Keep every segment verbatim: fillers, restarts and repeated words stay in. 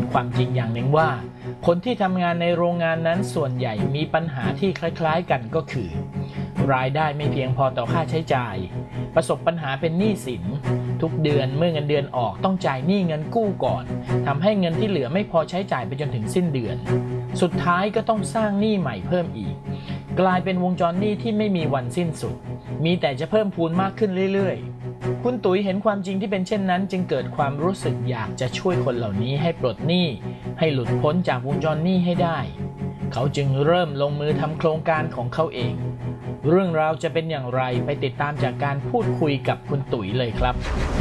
ความจริงอย่างหนึ่งว่าคนที่ทำงานในโรงงานนั้นส่วนใหญ่มีปัญหาที่คล้ายๆกันก็คือรายได้ไม่เพียงพอต่อค่าใช้จ่ายประสบปัญหาเป็นหนี้สินทุกเดือนเมื่อเงินเดือนออกต้องจ่ายหนี้เงินกู้ก่อนทำให้เงินที่เหลือไม่พอใช้จ่ายไปจนถึงสิ้นเดือนสุดท้ายก็ต้องสร้างหนี้ใหม่เพิ่มอีกกลายเป็นวงจรหนี้ที่ไม่มีวันสิ้นสุดมีแต่จะเพิ่มพูนมากขึ้นเรื่อยๆคุณตุ๋ยเห็นความจริงที่เป็นเช่นนั้นจึงเกิดความรู้สึกอยากจะช่วยคนเหล่านี้ให้ปลดหนี้ให้หลุดพ้นจากวงจรหนี้ให้ได้เขาจึงเริ่มลงมือทำโครงการของเขาเองเรื่องราวจะเป็นอย่างไรไปติดตามจากการพูดคุยกับคุณตุ๋ยเลยครับ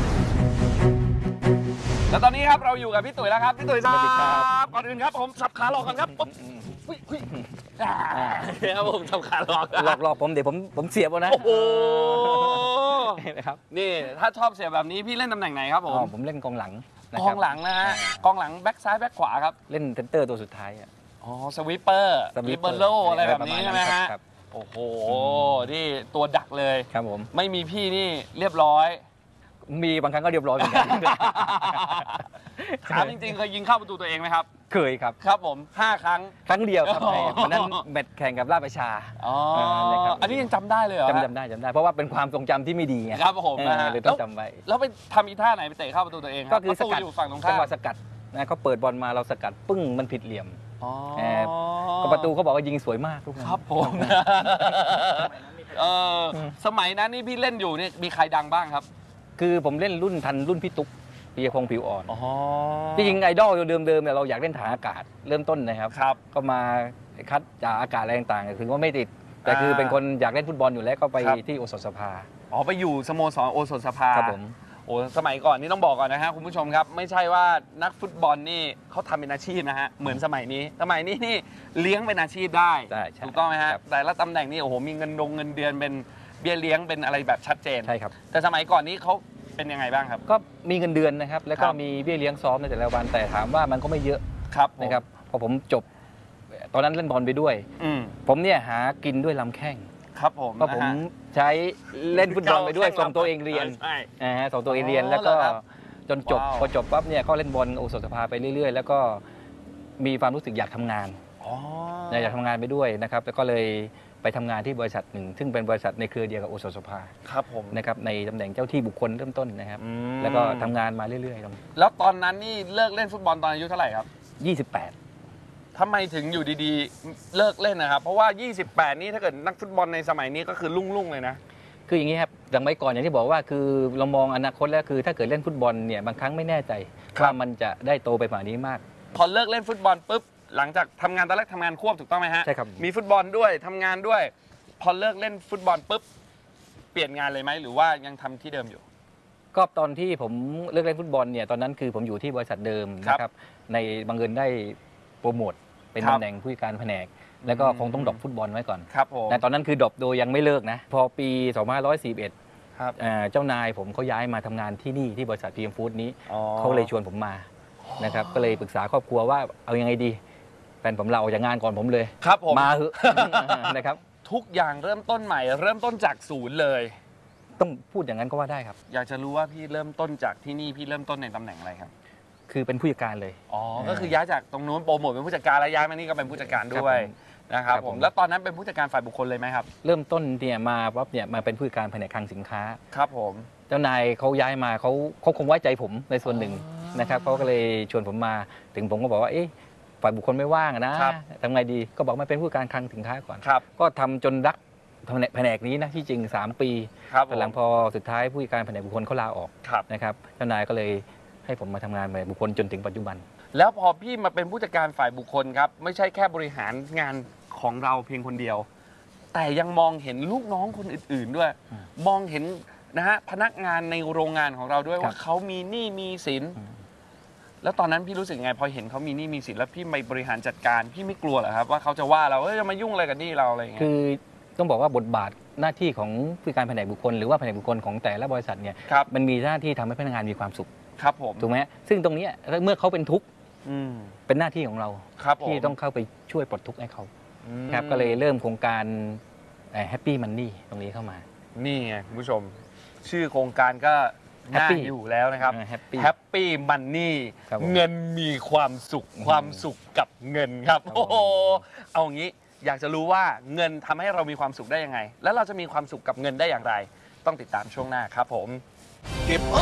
แล้วตอนนี้ครับเราอยู่กับพี่ตุ๋ยแล้วครับพี่ตุ๋ยสวัสดีครับก่อนอื่นครับผมสับขาหลอกกันครับอุ้ยอุ้ยครับผมสับขาหลอกหลอกหลอกผมเดี๋ยวผมผมเสียบเอานะโอ้โหครับนี่ถ้าชอบเสียบแบบนี้พี่เล่นตำแหน่งไหนครับผมผมเล่นกองหลังกองหลังนะฮะกองหลังแบ็คซ้ายแบ็คขวาครับเล่นเซนเตอร์ตัวสุดท้ายอ๋อสวิปเปอร์ลิเบโรอะไรแบบนี้ใช่ไหมฮะโอ้โหนี่ตัวดักเลยครับผมไม่มีพี่นี่เรียบร้อยมีบางครั้งก็เรียบร้อยเหมือนกันถามจริงๆเคยยิงเข้าประตูตัวเองไหมครับเคยครับครับผมห้าครั้งครั้งเดียวครับวันนั้นแมตช์แข่งกับราชประชาอ๋ออันนี้ยังจำได้เลยเหรอจำจำได้จำได้เพราะว่าเป็นความทรงจำที่ไม่ดีไงครับผมนะฮะเลยต้องจำไว้แล้วไปทำอีท่าไหนไปเตะเข้าประตูตัวเองก็คือสกัดอยู่ฝั่งตรงข้ามจังหวะสกัดนะเขาเปิดบอลมาเราสกัดปึ้งมันผิดเหลี่ยมอ๋อก็ประตูเขาบอกว่ายิงสวยมากทุกคนครับผมเออสมัยนั้นนี่พี่เล่นอยู่นี่มีใครดังบ้างครับคือผมเล่นรุ่นทันรุ่นพี่ตุ๊กปีพงผิวอ่อนที่จริงไอดอลเดิมๆเนี่ยเราอยากเล่นฐานอากาศเริ่มต้นนะครับครับก็มาคัดจากอากาศอะไรต่างๆถึงว่าไม่ติดแต่คือเป็นคนอยากเล่นฟุตบอลอยู่แล้วก็ไปที่โอสถสภาอ๋อไปอยู่สโมสรโอสถสภาครับผมโอ้สมัยก่อนนี่ต้องบอกก่อนนะฮะคุณผู้ชมครับไม่ใช่ว่านักฟุตบอลนี่เขาทำเป็นอาชีพนะฮะเหมือนสมัยนี้สมัยนี้นี่เลี้ยงเป็นอาชีพได้ถูกต้องไหมฮะแต่ละตำแหน่งนี่โอ้โหมีเงินดงเงินเดือนเป็นเบี้ยเลี้ยงเป็นอะไรแบบชัดเจนใช่ครับแต่สมัยก่อนนี้เขาเป็นยังไงบ้างครับก็มีเงินเดือนนะครับแล้วก็มีเบี้ยเลี้ยงซ้อมในแต่ละวันแต่ถามว่ามันก็ไม่เยอะนะครับพอผมจบตอนนั้นเล่นบอลไปด้วยผมเนี่ยหากินด้วยลำแข้งครับผมเพราะผมใช้เล่นฟุตบอลไปด้วยส่งตัวเองเรียนนะฮะส่งตัวเองเรียนแล้วก็จนจบพอจบปั๊บเนี่ยก็เล่นบอลโอสถสภาไปเรื่อยๆแล้วก็มีความรู้สึกอยากทำงานอยากทำงานไปด้วยนะครับแล้วก็เลยไปทำงานที่บริษัทหนึ่งซึ่งเป็นบริษัทในเครือเดียวกับโอสถสภาครับผมนะครับในตำแหน่งเจ้าที่บุคคลเริ่มต้นนะครับแล้วก็ทำงานมาเรื่อยๆแล้วตอนนั้นนี่เลิกเล่นฟุตบอลตอนอายุเท่าไหร่ครับยี่สิบแปดทำไมถึงอยู่ดีๆเลิกเล่นนะครับเพราะว่ายี่สิบแปดนี่ถ้าเกิดนักฟุตบอลในสมัยนี้ก็คือลุ่งๆเลยนะคืออย่างนี้ครับสมัยก่อนอย่างที่บอกว่าคือเรามองอนาคตแล้วคือถ้าเกิดเล่นฟุตบอลเนี่ยบางครั้งไม่แน่ใจว่ามันจะได้โตไปกว่านี้มากพอเลิกเล่นฟุตบอลปุ๊บหลังจากทำงานตอนแรกทำงานควบถูกต้องไหมฮะใช่ครับมีฟุตบอลด้วยทำงานด้วยพอเลิกเล่นฟุตบอลปุ๊บเปลี่ยนงานเลยไหมหรือว่ายังทำที่เดิมอยู่ก็ตอนที่ผมเลิกเล่นฟุตบอลเนี่ยตอนนั้นคือผมอยู่ที่บริษัทเดิมนะครับในบังเอิญได้โปรโมทเป็นตำแหน่งผู้การแผนกแล้วก็คงต้องดรอปฟุตบอลไว้ก่อนครับผมแต่ตอนนั้นคือดรอปโดยยังไม่เลิกนะพอปีสองพันห้าร้อยสี่สิบเอ็ดเจ้านายผมเขาย้ายมาทำงานที่นี่ที่บริษัท พี เอ็ม Food นี้เขาเลยชวนผมมานะครับก็เลยปรึกษาครอบครัวว่าเอายังไงดีแฟนผมลาออกจากงานก่อนผมเลยครับผมมาเหอะนะครับทุกอย่างเริ่มต้นใหม่เริ่มต้นจากศูนย์เลยต้องพูดอย่างนั้นก็ว่าได้ครับอยากจะรู้ว่าพี่เริ่มต้นจากที่นี่พี่เริ่มต้นในตำแหน่งอะไรครับคือเป็นผู้จัดการเลยอ๋อก็คือย้ายจากตรงนู้นโปรโมทเป็นผู้จัดการแล้วย้ายมานี่ก็เป็นผู้จัดการด้วยนะครับผมแล้วตอนนั้นเป็นผู้จัดการฝ่ายบุคคลเลยไหมครับเริ่มต้นเนี่ยมาปั๊บเนี่ยมาเป็นผู้จัดการแผนกคลังสินค้าครับผมเจ้านายเขาย้ายมาเขาเขาคงไว้ใจผมในส่วนหนึ่งนะครับเขาก็เลยชวนผมมาถึงผมก็บอกว่าเอ๊ะฝ่ายบุคคลไม่ว่างนะทำไงดีก็บอกมาเป็นผู้จัดการคลังสินค้าก่อนก็ทำจนรักแผนกนี้นะที่จริงสามปีหลังพอสุดท้ายผู้จัดการแผนกบุคคลเขาลาออกนะครับเจ้านายก็เลยให้ผมมาทำงานแผนกบุคคลจนถึงปัจจุบันแล้วพอพี่มาเป็นผู้จัดการฝ่ายบุคคลครับไม่ใช่แค่บริหารงานของเราเพียงคนเดียวแต่ยังมองเห็นลูกน้องคนอื่นๆด้วยมองเห็นนะฮะพนักงานในโรงงานของเราด้วยว่าเขามีหนี้มีสินแล้วตอนนั้นพี่รู้สึกไงพอเห็นเขามีหนี้มีสินแล้วพี่ไปบริหารจัดการพี่ไม่กลัวเหรอครับว่าเขาจะว่าเราจะมายุ่งอะไรกับหนี้เราอะไรอย่างเงี้ยคือต้องบอกว่าบทบาทหน้าที่ของผู้การแผนกบุคคลหรือว่าแผนกบุคคลของแต่ละบริษัทเนี่ยมันมีหน้าที่ทำให้พนักงานมีความสุขครับผมถูกไหมซึ่งตรงนี้เมื่อเขาเป็นทุกข์เป็นหน้าที่ของเราที่ต้องเข้าไปช่วยปลดทุกข์ให้เขาครับก็เลยเริ่มโครงการแฮปปี้มันนี่ตรงนี้เข้ามานี่ไงคุณผู้ชมชื่อโครงการก็น่า Happy อยู่แล้วนะครับแฮปปี้แฮปปี้มันนี่ครับผมเงินมีความสุขอืมความสุขกับเงินครับครับผมโอ้โหเอางี้อยากจะรู้ว่าเงินทำให้เรามีความสุขได้ยังไง แล้วเราจะมีความสุขกับเงินได้อย่างไร ต้องติดตามช่วงหน้าครับผม